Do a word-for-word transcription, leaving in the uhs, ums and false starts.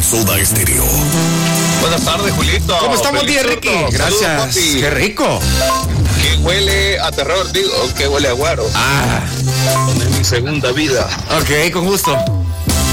Soda Stereo. Buenas tardes, Julito. ¿Cómo estamos, día, Ricky? Gracias. Saludos, qué rico. Que huele a terror, digo, que huele a guaro. Ah. Es mi segunda vida. Ok, con gusto.